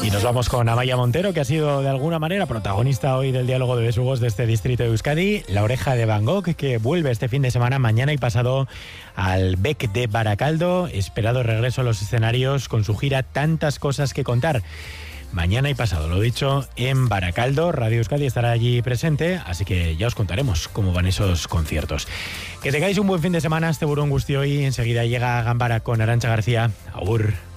Y nos vamos con Amaia Montero, que ha sido de alguna manera protagonista hoy del diálogo de besugos de este distrito de Euskadi. La Oreja de Van Gogh, que vuelve este fin de semana, mañana y pasado, al Bec de Baracaldo. Esperado regreso a los escenarios con su gira Tantas Cosas que Contar. Mañana y pasado, lo dicho, en Baracaldo. Radio Euskadi estará allí presente, así que ya os contaremos cómo van esos conciertos. Que tengáis un buen fin de semana, este burón guztioi. Enseguida llega Gambara con Arantxa García. Agur.